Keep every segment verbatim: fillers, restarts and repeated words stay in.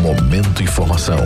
Momento Informação.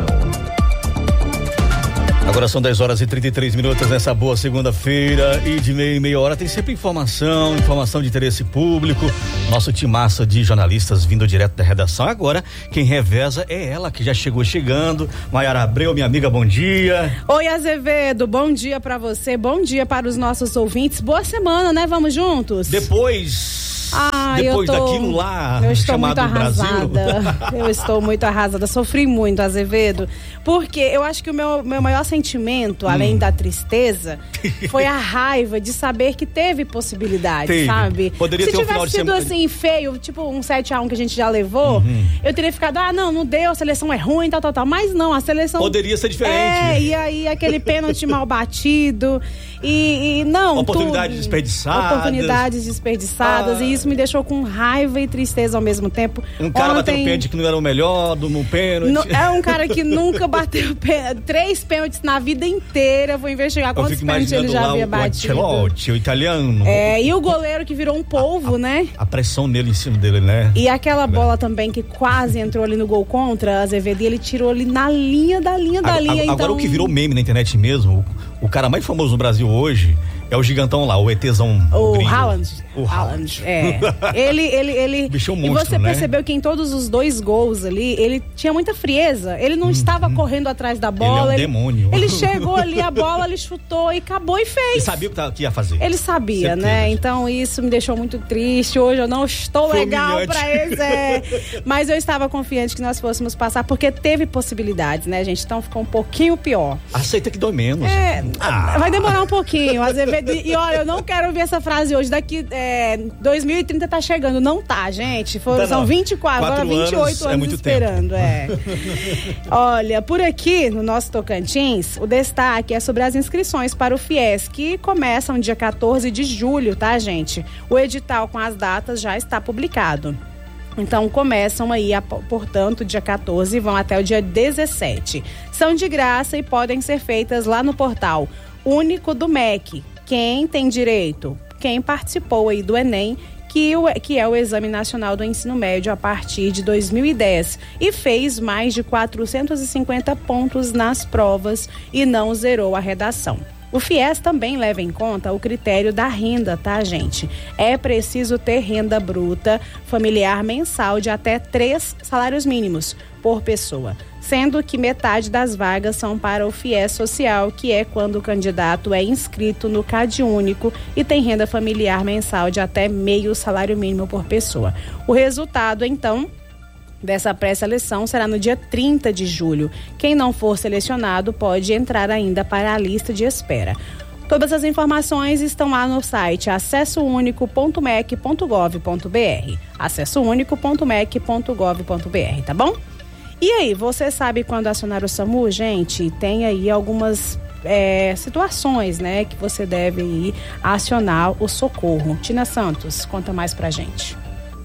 Agora são dez horas e trinta e três minutos nessa boa segunda-feira, e de meia em meia hora tem sempre informação, informação de interesse público. Nosso timaço de jornalistas vindo direto da redação. Agora, quem reveza é ela, que já chegou chegando. Maiara Abreu, minha amiga, bom dia. Oi, Azevedo, bom dia pra você, bom dia para os nossos ouvintes. Boa semana, né? Vamos juntos? Depois... Ah, Depois eu tô, daquilo lá, eu estou chamado muito arrasada. Brasil. Eu estou muito arrasada, sofri muito, Azevedo, porque eu acho que o meu, meu maior sentimento, além hum. da tristeza, foi a raiva de saber que teve possibilidade, teve. sabe? Poderia Se ter tivesse um sido semana... assim, feio, tipo um sete a um que a gente já levou, uhum. eu teria ficado, ah, não, não deu, a seleção é ruim, tal, tal, tal. Mas não, a seleção... Poderia ser diferente. É, e aí aquele pênalti mal batido, e, e não... Oportunidades tudo, desperdiçadas. Oportunidades desperdiçadas, ah. e isso me deixou com raiva e tristeza ao mesmo tempo. Um cara Ontem, bateu pênalti que não era o melhor do pênalti. No, é um cara que nunca bateu pênalti, três pênaltis na vida inteira. Vou investigar quantos pênaltis ele já havia batido. O Ancelotti, o italiano. É, e o goleiro que virou um polvo, a, a, né? A pressão nele em cima dele, né? E aquela bola também que quase entrou ali no gol contra, Azevedo, e ele tirou ali na linha da linha da agora, linha. Agora então... o que virou meme na internet mesmo, o, o cara mais famoso no Brasil hoje é o gigantão lá, o ETzão. O gringo. Haaland. O Haaland. É. ele, ele, ele. Bichão monstro, e você né? percebeu que em todos os dois gols ali, ele tinha muita frieza. Ele não hum, estava hum. correndo atrás da bola. Ele é um demônio. Ele, ele chegou ali, a bola, ele chutou e acabou e fez. Ele sabia o que, que ia fazer. Ele sabia, certeza. Né? Então isso me deixou muito triste. Hoje eu não estou Foi legal humilhante. pra eles. É. Mas eu estava confiante que nós fôssemos passar, porque teve possibilidades, né, gente? Então ficou um pouquinho pior. Aceita que dói menos. É, ah. Vai demorar um pouquinho, Azevedo. E olha, eu não quero ouvir essa frase hoje. Daqui é, dois mil e trinta tá chegando. Não tá, gente. Foram, tá, são vinte e quatro, agora vinte e oito anos, é muito esperando. Tempo. É. Olha, por aqui no nosso Tocantins, o destaque é sobre as inscrições para o FIES, que começam dia quatorze de julho, tá, gente? O edital com as datas já está publicado. Então começam aí, portanto, dia quatorze e vão até o dia dezessete. São de graça e podem ser feitas lá no portal único do M E C. Quem tem direito? Quem participou aí do Enem, que, o, que é o Exame Nacional do Ensino Médio a partir de dois mil e dez, e fez mais de quatrocentos e cinquenta pontos nas provas e não zerou a redação. O FIES também leva em conta o critério da renda, tá, gente? É preciso ter renda bruta familiar mensal de até três salários mínimos por pessoa, sendo que metade das vagas são para o FIES social, que é quando o candidato é inscrito no CadÚnico e tem renda familiar mensal de até meio salário mínimo por pessoa. O resultado, então, dessa pré-seleção será no dia trinta de julho. Quem não for selecionado pode entrar ainda para a lista de espera. Todas as informações estão lá no site acesso único ponto mec ponto gov ponto br. acesso único ponto mec ponto gov ponto br, tá bom? E aí, você sabe quando acionar o SAMU, gente? Tem aí algumas é, situações, né, que você deve ir acionar o socorro. Tina Santos, conta mais pra gente.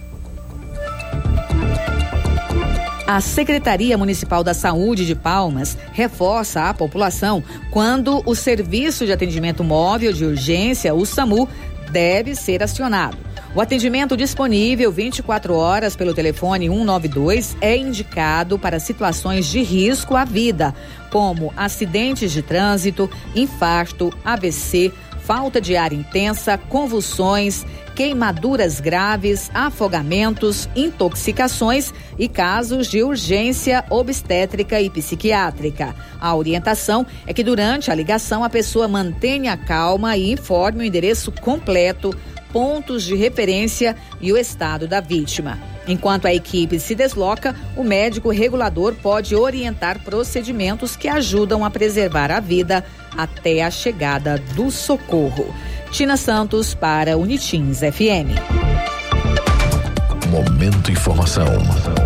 A Secretaria Municipal da Saúde de Palmas reforça à população quando o Serviço de Atendimento Móvel de Urgência, o SAMU, deve ser acionado. O atendimento disponível vinte e quatro horas pelo telefone cento e noventa e dois é indicado para situações de risco à vida, como acidentes de trânsito, infarto, A V C, falta de ar intensa, convulsões, queimaduras graves, afogamentos, intoxicações e casos de urgência obstétrica e psiquiátrica. A orientação é que durante a ligação a pessoa mantenha a calma e informe o endereço completo, pontos de referência e o estado da vítima. Enquanto a equipe se desloca, o médico regulador pode orientar procedimentos que ajudam a preservar a vida até a chegada do socorro. Tina Santos para Unitins F M. Momento Informação.